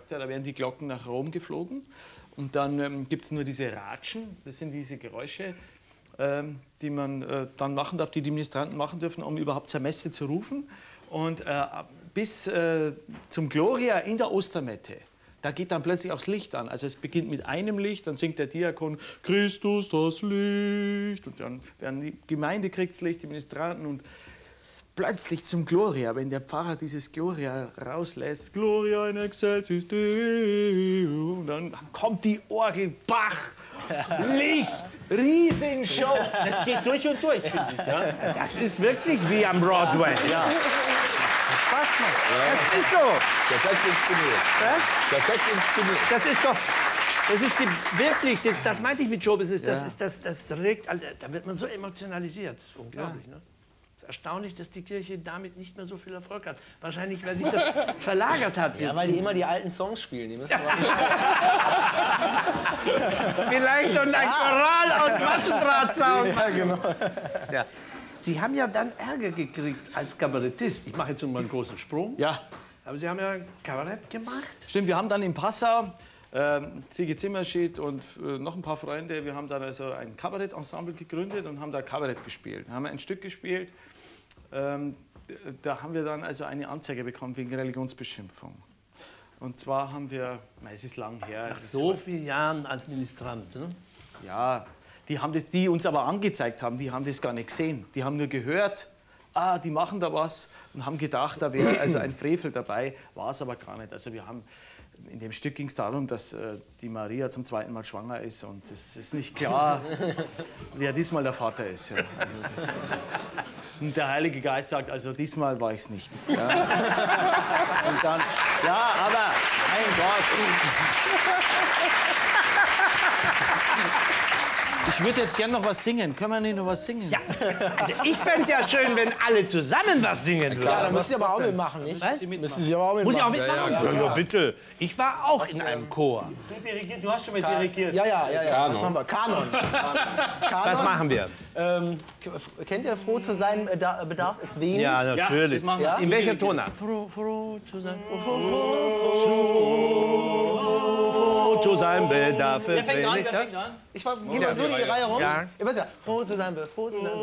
Ja, da werden die Glocken nach Rom geflogen. Und dann gibt es nur diese Ratschen, das sind diese Geräusche, die man dann machen darf, die Ministranten machen dürfen, um überhaupt zur Messe zu rufen. Und bis zum Gloria in der Ostermette, da geht dann plötzlich auch das Licht an. Also es beginnt mit einem Licht, dann singt der Diakon Christus das Licht. Und dann werden die Gemeinde kriegt das Licht, die Ministranten. Und plötzlich zum Gloria, wenn der Pfarrer dieses Gloria rauslässt, Gloria in excelsis Deo, und dann kommt die Orgel, Bach, Licht, Riesenshow. Das geht durch und durch, finde ich. Ja? Das ist wirklich wie am Broadway. Ja. Hat Spaß gemacht. Ja. Das ist so. Perfekt inszeniert. Was? Perfekt inszeniert. Das ist doch... Das ist wirklich, das meinte ich mit Showbusiness, das regt, da wird man so emotionalisiert. Das ist unglaublich, ne? Es ist erstaunlich, dass die Kirche damit nicht mehr so viel Erfolg hat. Wahrscheinlich, weil sich das verlagert hat. Ja, weil die immer die alten Songs spielen. Die müssen Vielleicht und ein Choral aus Maschendrahtzaun. Ja, genau. Ja. Sie haben ja dann Ärger gekriegt als Kabarettist. Ich mache jetzt mal einen großen Sprung. Ja. Aber Sie haben ja Kabarett gemacht. Stimmt, wir haben dann in Passau, Sigi Zimmerschied und noch ein paar Freunde, wir haben dann also ein Kabarett-Ensemble gegründet und haben da Kabarett gespielt. Wir haben ein Stück gespielt, da haben wir dann also eine Anzeige bekommen wegen Religionsbeschimpfung. Und zwar haben wir, es ist lang her. Nach so vielen Jahren als Ministrant, ne? Ja, die uns aber angezeigt haben, die haben das gar nicht gesehen. Die haben nur gehört, die machen da was und haben gedacht, da wäre also ein Frevel dabei, war es aber gar nicht. Also wir haben, in dem Stück ging es darum, dass die Maria zum zweiten Mal schwanger ist und es ist nicht klar, wer diesmal der Vater ist. Ja. Also und der Heilige Geist sagt, also diesmal war ich es nicht. Ja. Und dann, ja, aber, mein Gott. Ich würde jetzt gerne noch was singen. Können wir nicht noch was singen? Ja, also ich fände es ja schön, wenn alle zusammen was singen würden. Ja, da müssen Sie aber auch mitmachen, nicht? Was? Müssen Sie aber auch mitmachen. Muss ich auch mitmachen? Ja, bitte. Ich war auch in einem Chor. Du hast schon mit dirigiert. Ja. Kanon. Was machen wir? Kanon. Was machen wir? Kennt ihr Froh zu sein bedarf es wenig? Ja, natürlich. das machen wir. Ja? In welcher Tonart? Froh zu sein. Froh zu sein bedarf es Wer fängt an? wenig. Wer fängt an? Ich gehe so die Reihe rum. Ja. Ihr wisst ja, froh zu sein, froh zu sein.